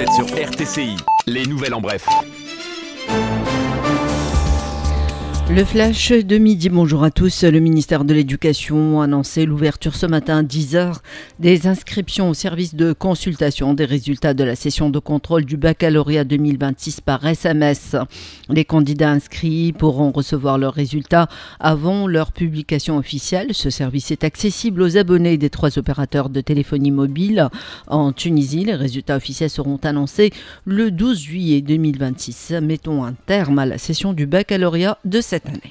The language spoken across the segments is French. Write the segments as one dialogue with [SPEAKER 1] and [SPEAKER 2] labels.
[SPEAKER 1] êtes sur RTCI, les nouvelles en bref.
[SPEAKER 2] Le flash de midi, bonjour à tous. Le ministère de l'Éducation a annoncé l'ouverture ce matin à 10h des inscriptions au service de consultation des résultats de la session de contrôle du baccalauréat 2026 par SMS. Les candidats inscrits pourront recevoir leurs résultats avant leur publication officielle. Ce service est accessible aux abonnés des 3 opérateurs de téléphonie mobile en Tunisie. Les résultats officiels seront annoncés le 12 juillet 2026. Mettons un terme à la session du baccalauréat de cette année.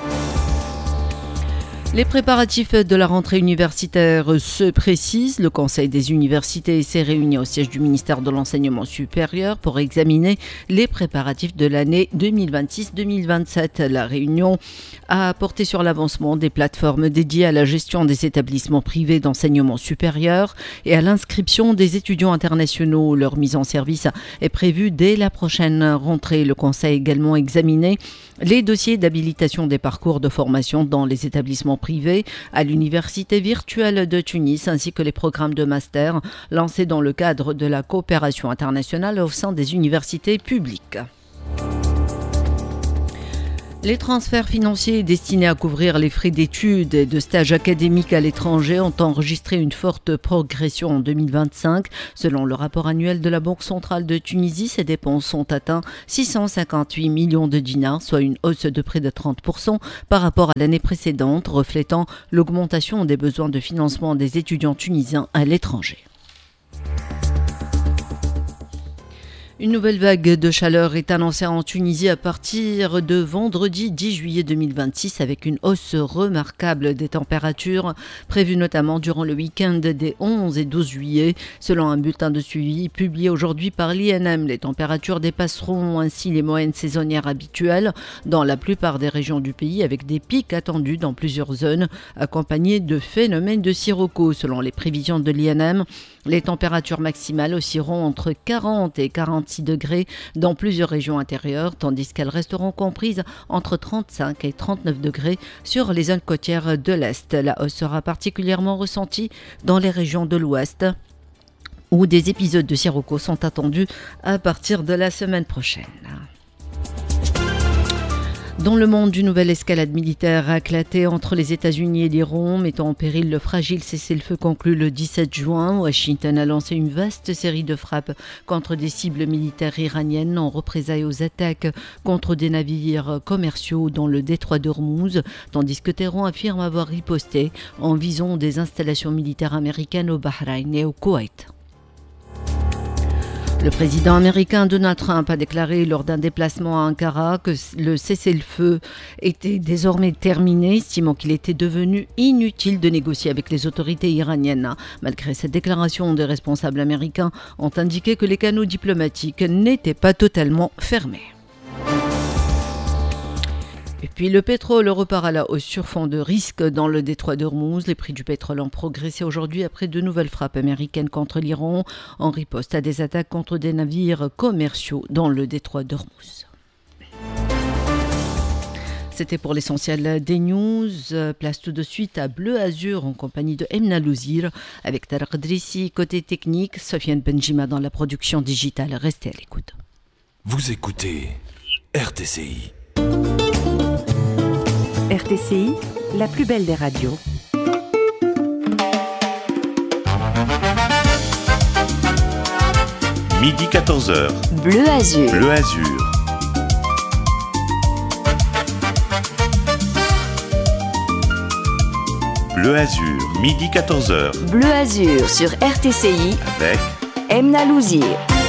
[SPEAKER 2] Les préparatifs de la rentrée universitaire se précisent. Le Conseil des universités s'est réuni au siège du ministère de l'Enseignement supérieur pour examiner les préparatifs de l'année 2026-2027. La réunion a porté sur l'avancement des plateformes dédiées à la gestion des établissements privés d'enseignement supérieur et à l'inscription des étudiants internationaux. Leur mise en service est prévue dès la prochaine rentrée. Le Conseil a également examiné les dossiers d'habilitation des parcours de formation dans les établissements privés à l'Université virtuelle de Tunis ainsi que les programmes de master lancés dans le cadre de la coopération internationale au sein des universités publiques. Les transferts financiers destinés à couvrir les frais d'études et de stages académiques à l'étranger ont enregistré une forte progression en 2025. Selon le rapport annuel de la Banque centrale de Tunisie, ces dépenses ont atteint 658 millions de dinars, soit une hausse de près de 30% par rapport à l'année précédente, reflétant l'augmentation des besoins de financement des étudiants tunisiens à l'étranger. Une nouvelle vague de chaleur est annoncée en Tunisie à partir de vendredi 10 juillet 2026 avec une hausse remarquable des températures prévues notamment durant le week-end des 11 et 12 juillet. Selon un bulletin de suivi publié aujourd'hui par l'INM, les températures dépasseront ainsi les moyennes saisonnières habituelles dans la plupart des régions du pays avec des pics attendus dans plusieurs zones accompagnés de phénomènes de sirocco. Selon les prévisions de l'INM, les températures maximales oscilleront entre 40 et 46 degrés dans plusieurs régions intérieures, tandis qu'elles resteront comprises entre 35 et 39 degrés sur les zones côtières de l'Est. La hausse sera particulièrement ressentie dans les régions de l'Ouest, où des épisodes de sirocco sont attendus à partir de la semaine prochaine. Dans le monde, une nouvelle escalade militaire a éclaté entre les États-Unis et l'Iran, mettant en péril le fragile cessez-le-feu conclu le 17 juin. Washington a lancé une vaste série de frappes contre des cibles militaires iraniennes en représailles aux attaques contre des navires commerciaux dans le détroit d'Ormuz, tandis que Téhéran affirme avoir riposté en visant des installations militaires américaines au Bahreïn et au Koweït. Le président américain Donald Trump a déclaré lors d'un déplacement à Ankara que le cessez-le-feu était désormais terminé, estimant qu'il était devenu inutile de négocier avec les autorités iraniennes. Malgré cette déclaration, des responsables américains ont indiqué que les canaux diplomatiques n'étaient pas totalement fermés. Et puis le pétrole repart à la hausse sur fond de risque dans le détroit d'Ormuz. Les prix du pétrole ont progressé aujourd'hui après de nouvelles frappes américaines contre l'Iran en riposte à des attaques contre des navires commerciaux dans le détroit d'Ormuz. C'était pour l'essentiel des news. Place tout de suite à Bleu Azur en compagnie de Emna Louzir avec Tarek Drissi côté technique, Sofiane Benjima dans la production digitale. Restez à l'écoute.
[SPEAKER 1] Vous écoutez RTCI.
[SPEAKER 3] RTCI, la plus belle des radios.
[SPEAKER 4] Midi 14h.
[SPEAKER 3] Bleu Azur.
[SPEAKER 4] Bleu Azur. Bleu Azur, midi 14h.
[SPEAKER 3] Bleu Azur sur RTCI
[SPEAKER 4] Avec
[SPEAKER 3] Emna Louzir.